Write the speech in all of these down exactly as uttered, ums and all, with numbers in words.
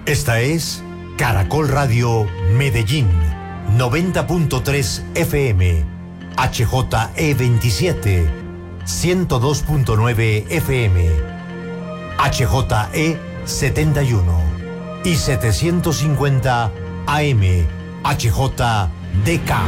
Esta es Caracol Radio Medellín, noventa punto tres F M, H J E veintisiete, ciento dos punto nueve F M, H J E setenta y uno y setecientos cincuenta A M, H J D K.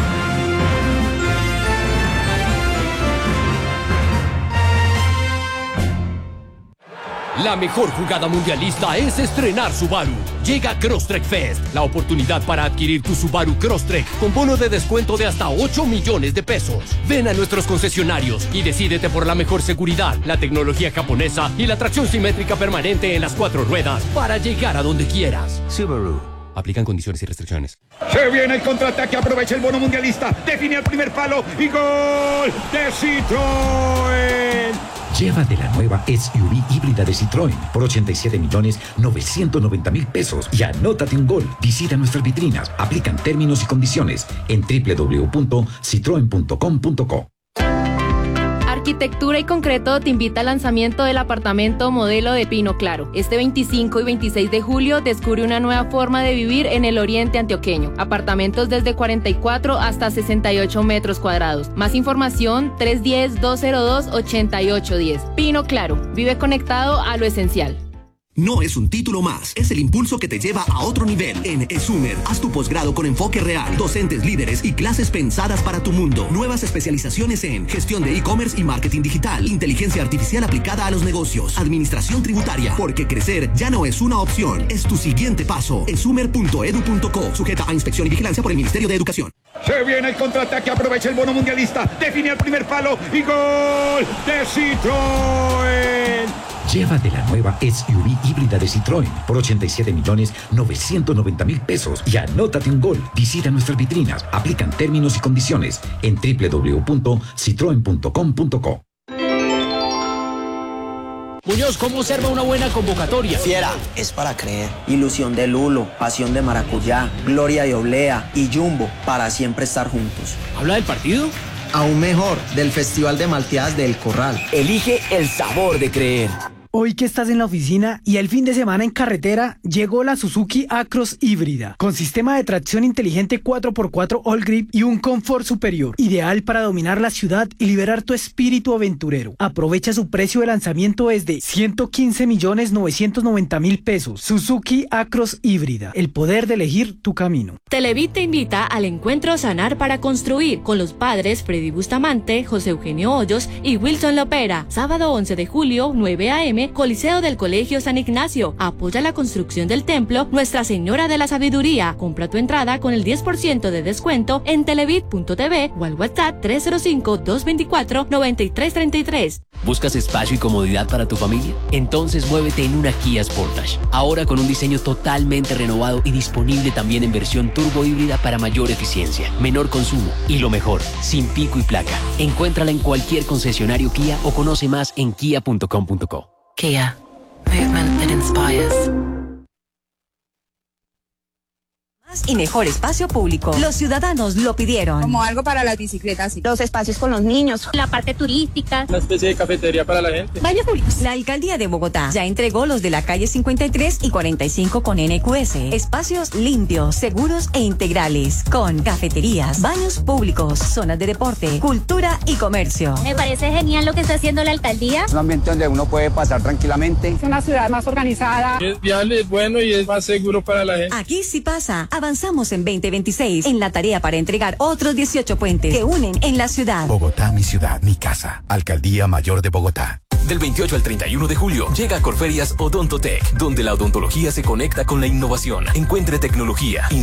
La mejor jugada mundialista es estrenar Subaru. Llega Crosstrek Fest, la oportunidad para adquirir tu Subaru Crosstrek con bono de descuento de hasta ocho millones de pesos. Ven a nuestros concesionarios y decídete por la mejor seguridad, la tecnología japonesa y la tracción simétrica permanente en las cuatro ruedas para llegar a donde quieras. Subaru. Aplican condiciones y restricciones. Se viene el contraataque, aprovecha el bono mundialista, define el primer palo y gol de Citroën. Llévate la nueva S U V híbrida de Citroën por ochenta y siete millones novecientos noventa mil pesos y anótate un gol. Visita nuestras vitrinas, aplican términos y condiciones en doble u doble u doble u punto citroen punto com punto co. Arquitectura y Concreto te invita al lanzamiento del apartamento modelo de Pino Claro. Este veinticinco y veintiséis de julio descubre una nueva forma de vivir en el oriente antioqueño. Apartamentos desde cuarenta y cuatro hasta sesenta y ocho metros cuadrados. Más información tres uno cero, dos cero dos, ocho ocho uno cero. Pino Claro, vive conectado a lo esencial. No es un título más, es el impulso que te lleva a otro nivel. En ESUMER, haz tu posgrado con enfoque real, docentes líderes y clases pensadas para tu mundo. Nuevas especializaciones en gestión de e-commerce y marketing digital, inteligencia artificial aplicada a los negocios, administración tributaria, porque crecer ya no es una opción, es tu siguiente paso. esumer punto edu punto co, sujeta a inspección y vigilancia por el Ministerio de Educación. Se viene el contraataque, aprovecha el bono mundialista, define el primer palo y gol de Citroën. Llévate la nueva S U V híbrida de Citroën por ochenta y siete millones novecientos noventa mil pesos y anótate un gol. Visita nuestras vitrinas, aplican términos y condiciones en doble u doble u doble u punto citroen punto com punto co. Muñoz, ¿cómo observa una buena convocatoria? Fiera, es para creer. Ilusión de Lulo, pasión de maracuyá, gloria de oblea y Jumbo, para siempre estar juntos. ¿Habla del partido? Aún mejor, del Festival de Malteadas del Corral. Elige el sabor de creer. Hoy que estás en la oficina y el fin de semana en carretera, llegó la Suzuki Acros híbrida, con sistema de tracción inteligente cuatro por cuatro All Grip y un confort superior, ideal para dominar la ciudad y liberar tu espíritu aventurero. Aprovecha su precio de lanzamiento desde ciento quince millones novecientos noventa mil pesos. Suzuki Acros híbrida, el poder de elegir tu camino. Televid te invita al encuentro Sanar para Construir con los padres Freddy Bustamante, José Eugenio Hoyos y Wilson Lopera. Sábado once de julio, nueve a eme, Coliseo del Colegio San Ignacio. Apoya la construcción del templo Nuestra Señora de la Sabiduría. Compra tu entrada con el diez por ciento de descuento en televid punto tv o al WhatsApp tres cero cinco, dos dos cuatro, nueve tres tres tres. ¿Buscas espacio y comodidad para tu familia? Entonces muévete en una Kia Sportage. Ahora con un diseño totalmente renovado y disponible también en versión turbo híbrida para mayor eficiencia, menor consumo y lo mejor, sin pico y placa. Encuéntrala en cualquier concesionario Kia o conoce más en kia punto com punto co. Kia. Movement that inspires. Y mejor espacio público. Los ciudadanos lo pidieron. Como algo para las bicicletas, los espacios con los niños, la parte turística, una especie de cafetería para la gente. Baños públicos. La alcaldía de Bogotá ya entregó los de la calle cincuenta y tres y cuarenta y cinco con N Q S. Espacios limpios, seguros e integrales, con cafeterías, baños públicos, zonas de deporte, cultura y comercio. Me parece genial lo que está haciendo la alcaldía. Es un ambiente donde uno puede pasar tranquilamente. Es una ciudad más organizada. Es viable, es bueno y es más seguro para la gente. Aquí sí pasa. Avanzamos en veinte veintiséis en la tarea para entregar otros dieciocho puentes que unen en la ciudad. Bogotá, mi ciudad, mi casa. Alcaldía Mayor de Bogotá. Del veintiocho al treinta y uno de julio llega a Corferias Odontotech, donde la odontología se conecta con la innovación. Encuentre tecnología,